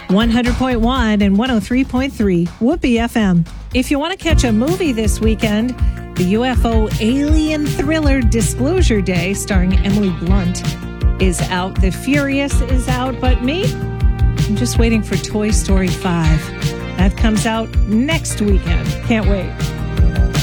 100.1 and 103.3 Whoopee FM. If you want to catch a movie this weekend, the UFO alien thriller Disclosure Day, starring Emily Blunt, is out. The Furious is out, but me, I'm just waiting for Toy Story 5. That comes out next weekend. Can't wait.